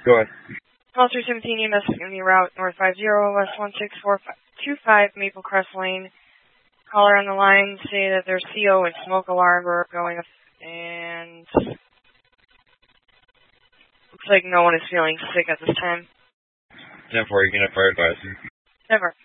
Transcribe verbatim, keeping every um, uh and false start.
Go ahead. Call three seventeen E M S in the route North five zero West one six four two five Maple Crest Lane. Caller on the line say that there's C O and smoke alarm are going off, and looks like no one is feeling sick at this time. ten four, you can have fire advice. Never.